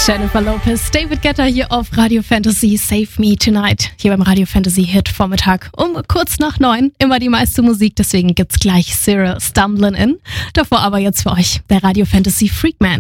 Jennifer Lopez, David Guetta hier auf Radio Fantasy, Save Me Tonight. Hier beim Radio Fantasy Hit Vormittag um kurz nach 9. Immer die meiste Musik, deswegen gibt's gleich Cyril Stumblin' In. Davor aber jetzt für euch der Radio Fantasy Freakman.